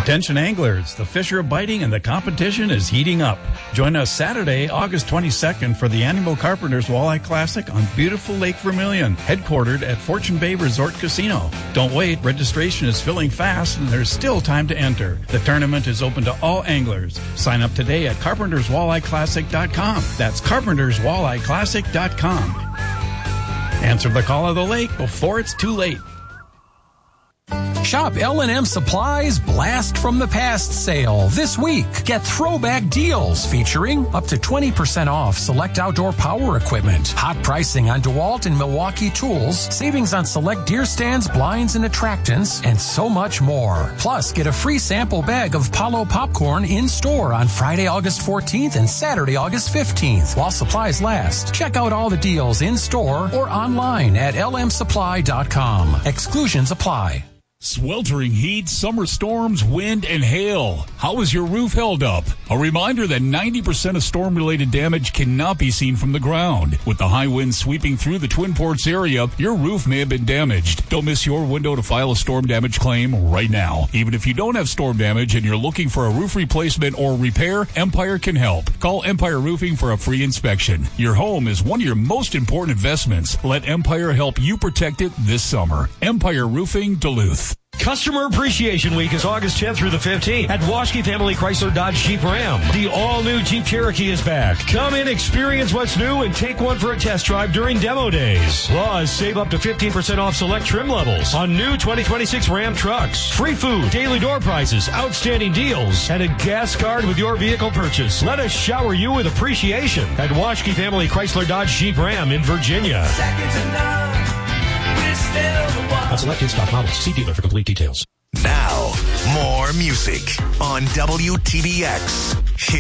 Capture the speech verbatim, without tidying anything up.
Attention anglers, the fish are biting and the competition is heating up. Join us Saturday, August twenty-second for the Annual Carpenters Walleye Classic on beautiful Lake Vermilion, headquartered at Fortune Bay Resort Casino. Don't wait, registration is filling fast and there's still time to enter. The tournament is open to all anglers. Sign up today at carpenters walleye classic dot com. That's carpenters walleye classic dot com. Answer the call of the lake before it's too late. Shop L and M Supply's Blast from the Past sale this week. Get throwback deals featuring up to twenty percent off select outdoor power equipment, hot pricing on DeWalt and Milwaukee tools, savings on select deer stands, blinds, and attractants, and so much more. Plus, get a free sample bag of Palo popcorn in store on Friday, August fourteenth and Saturday, August fifteenth while supplies last. Check out all the deals in store or online at L M supply dot com. Exclusions apply. Sweltering heat, summer storms, wind, and hail. How is your roof held up? A reminder that ninety percent of storm-related damage cannot be seen from the ground. With the high winds sweeping through the Twin Ports area, your roof may have been damaged. Don't miss your window to file a storm damage claim right now. Even if you don't have storm damage and you're looking for a roof replacement or repair, Empire can help. Call Empire Roofing for a free inspection. Your home is one of your most important investments. Let Empire help you protect it this summer. Empire Roofing, Duluth. Customer Appreciation Week is August tenth through the fifteenth at Waschke Family Chrysler Dodge Jeep Ram. The all-new Jeep Cherokee is back. Come in, experience what's new, and take one for a test drive during demo days. Plus, save up to fifteen percent off select trim levels on new twenty twenty-six Ram trucks. Free food, daily door prizes, outstanding deals, and a gas card with your vehicle purchase. Let us shower you with appreciation at Waschke Family Chrysler Dodge Jeep Ram in Virginia. Second to none, we're still the one. On select in-stock models. See dealer for complete details. Now, more music on W T B X.